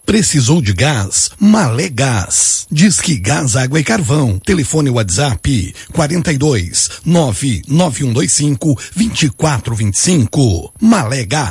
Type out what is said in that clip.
Precisou de gás? Malé Gás. Disque Gás, Água e Carvão. Telefone WhatsApp 42 99125 2425. Malé Gás.